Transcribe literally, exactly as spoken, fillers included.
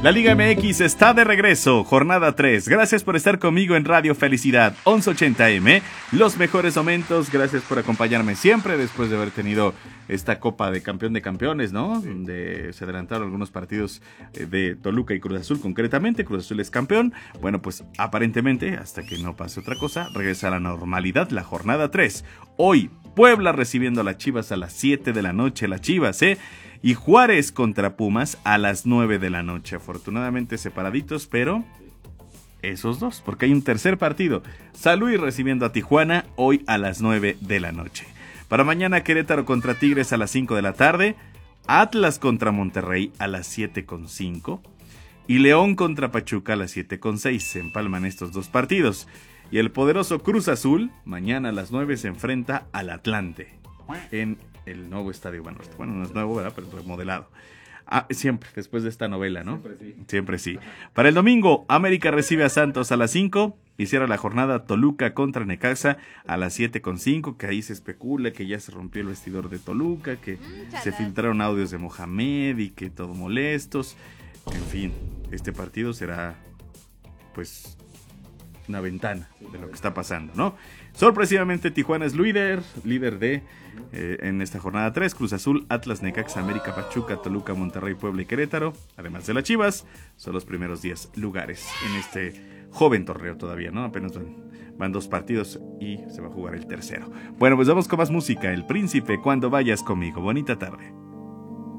La Liga M X está de regreso, jornada tres. Gracias por estar conmigo en Radio Felicidad once ochenta eme. Los mejores momentos, gracias por acompañarme siempre después de haber tenido esta Copa de Campeón de Campeones, ¿no? Sí. Donde se adelantaron algunos partidos de Toluca y Cruz Azul concretamente. Cruz Azul es campeón. Bueno, pues aparentemente, hasta que no pase otra cosa, regresa a la normalidad la jornada tres. Hoy, Puebla recibiendo a las Chivas a las siete de la noche. Las Chivas, ¿eh? Y Juárez contra Pumas a las nueve de la noche. Afortunadamente separaditos, pero esos dos, porque hay un tercer partido. San Luis recibiendo a Tijuana hoy a las nueve de la noche. Para mañana, Querétaro contra Tigres a las cinco de la tarde. Atlas contra Monterrey a las siete con cinco. Y León contra Pachuca a las siete con seis. Se empalman estos dos partidos. Y el poderoso Cruz Azul, mañana a las nueve se enfrenta al Atlante. En el nuevo Estadio Banorte. Bueno, no es nuevo, ¿verdad? Pero remodelado. Ah, siempre, después de esta novela, ¿no? Siempre sí. Siempre sí. Para el domingo, América recibe a Santos a las cinco. Y cierra la jornada Toluca contra Necaxa a las siete con cinco. Que ahí se especula que ya se rompió el vestidor de Toluca, que mm, se filtraron audios de Mohamed y que todo molestos. En fin, este partido será, pues, una ventana de lo que está pasando, ¿no? Sorpresivamente, Tijuana es líder, líder de eh, en esta jornada tres, Cruz Azul, Atlas, Necaxa, América, Pachuca, Toluca, Monterrey, Puebla y Querétaro, además de las Chivas, son los primeros diez lugares en este joven torneo todavía, ¿no? Apenas van, van dos partidos y se va a jugar el tercero. Bueno, pues vamos con más música, El Príncipe, Cuando Vayas Conmigo. Bonita tarde.